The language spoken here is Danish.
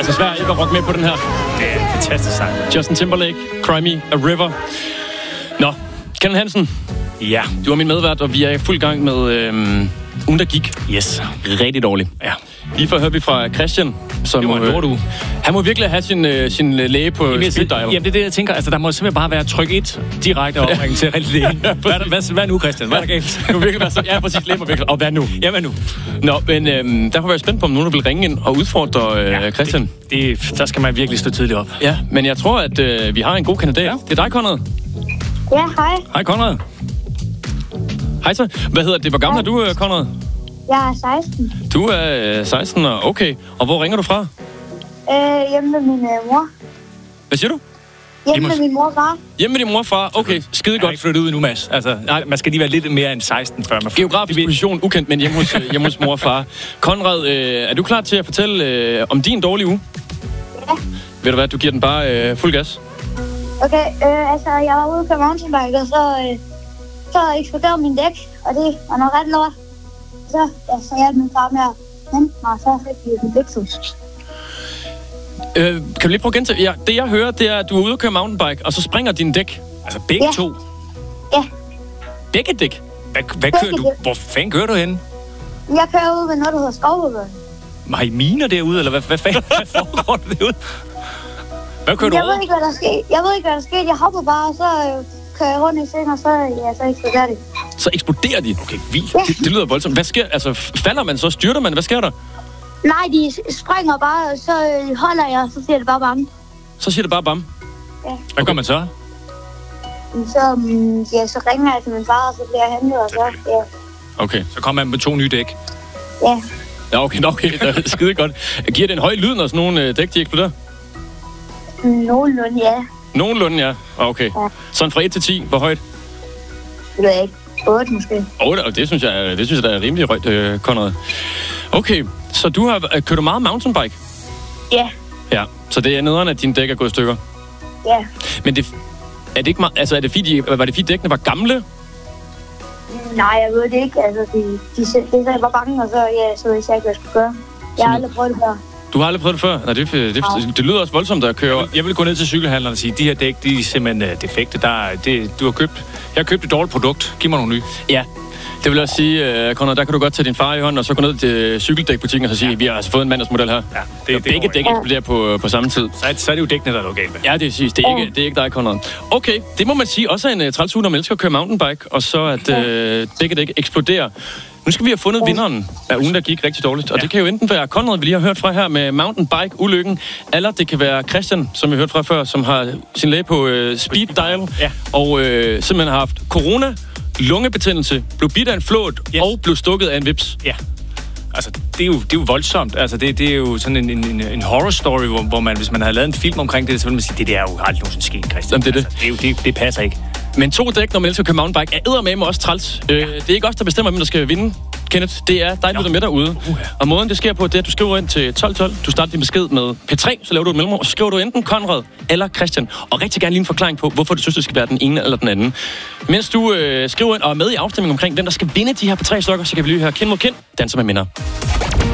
altså svært ikke at rocke med på den her. Det er en fantastisk sang. Justin Timberlake, Cry Me a River. Nå, Kenneth Hansen. Ja. Du er min medvært, og vi er i fuld gang med ugen, der gik. Yes. Rigtig dårligt. Ja. Lige før hørte vi fra Christian, som... Det var en lortuge. Han må virkelig have sin læge på speed dial. Jamen, det er det, jeg tænker. Altså, der må simpelthen bare være tryk 1 direkte opringning til rigtig lægen. Hvad nu, Christian? Hvad er der galt? Det må virkelig være så... Ja, præcis. Læge må virkelig... Og hvad nu? Ja, hvad nu? Nå, men der kunne være spændt på, om nogen vil ringe ind og udfordre Christian. Der skal man virkelig stå tidligt op. Ja, men jeg tror, at vi har en god kandidat. Ja. Det er dig, Konrad. Ja, hej. Hej, Konrad. Hej så. Hvad hedder det? Hvor gammel er du, Konrad? Jeg er 16. Du er 16 år. Okay. Og hvor ringer du fra? Hjemme med min mor. Hvad siger du? Hjemme med min mor og far. Hjemme med din mor og far? Okay, skide Jeg er godt. ikke flyttet ud nu, Mads. Altså, nej, man skal lige være lidt mere end 16, før man... Geografisk position ukendt, men hjemme hos mor og far. Konrad, er du klar til at fortælle om din dårlige uge? Ja. Ved du hvad, du giver den bare fuld gas. Okay, altså jeg var ude på mountainbike, og så eksploderede min dæk, og det var noget ret lort. Så hjalp min far med at hente mig, og så fik vi den fikset. Kan du lige prøve at gentage? Ja, det jeg hører, det er, at du er ude og køre mountainbike, og så springer din dæk. Altså, begge to? Ja. Begge dæk? Hvad kører du? Hvor fanden kører du hen? Jeg kører ud ved noget, der hedder Skovhugger. Har I miner derude, eller hvad fanden foregår der derude? Hvad kører du Jeg over? ved ikke, hvad der skete. Jeg hopper bare, og så kører jeg rundt i sengen, og så eksploderer det. Så eksploderer de? Okay, vildt. Ja. Det lyder voldsomt. Hvad sker? Altså, falder man så? Styrter man? Hvad sker der? Nej, de springer bare, og så holder jeg, og så siger det bare bam. Så siger det bare bam. Ja. Hvad gør man så? Så ringer jeg til min far, og så bliver jeg hentet, og så, ja. Okay. Så kommer man med 2 nye dæk. Ja. Ja, okay. Det er skide godt. Giver det en høj lyd, når sådan nogle dæk, de eksploderer? Nogenlunde, ja. Nogenlunde, ja. Okay. Ja. Sådan fra 1 til 10, hvor højt? Det ved jeg ikke. 8 måske. 8, og det synes jeg der er rimelig højt, Konrad. Okay, så du har kørt meget mountainbike? Ja. Ja, så det er nederen, at dine dæk er gået i stykker? Ja. Men er det ikke meget, altså var det fordi dækkene var gamle? Nej, jeg ved det ikke. Altså, de sagde, jeg var bange, og så vidste jeg ikke, hvad jeg skulle gøre. Jeg har aldrig prøvet det før. Du har aldrig prøvet det før? Nej, det lyder også voldsomt at køre. Jeg vil gå ned til cykelhandleren og sige, de her dæk, de er simpelthen defekte. Jeg har købt et dårligt produkt. Giv mig nogle nye. Ja, det vil også sige, Conrad, der kan du godt tage din far i hånden, og så gå ned til cykeldækbutikken og så sige, vi har altså fået en mandagsmodel her. Ja, begge dæk eksploderer på samme tid. Så er det jo dækkene, der er noget galt med. Ja, det er ikke dig, Conrad. Okay, det må man sige også er en trælshud, når man elsker at køre mountainbike, og så at begge dæk eksploderer. Nu skal vi have fundet vinderen af ugen, der gik rigtig dårligt. Og det kan jo enten være Conrad, vi lige har hørt fra her med mountainbike-ulykken, eller det kan være Christian, som vi hørte fra før, som har sin læge på speed dial, og simpelthen har haft corona, lungebetændelse, blev bidt af en flåt og blev stukket af en vips. Ja. Altså, det er jo voldsomt. Altså, det er jo sådan en horror story, hvor man, hvis man havde lavet en film omkring det, så ville man sige, det der er jo aldrig nogensinde sket, Christian. Jamen, altså, det passer ikke. Men 2 dæk, når man elsker at køre mountainbike, er eddermame også træls. Det er ikke os, der bestemmer, hvem der skal vinde, Kenneth. Det er dig, der med derude. Og måden, det sker på, det er, at du skriver ind til 1212. Du starter din besked med P3, så laver du et mellemrum, og så skriver du enten Conrad eller Christian. Og rigtig gerne lige en forklaring på, hvorfor du synes, det skal være den ene eller den anden. Mens du skriver ind og er med i afstemningen omkring, hvem der skal vinde de her P3-slokker, så kan vi lige høre Kind mod Kind, danser med minder.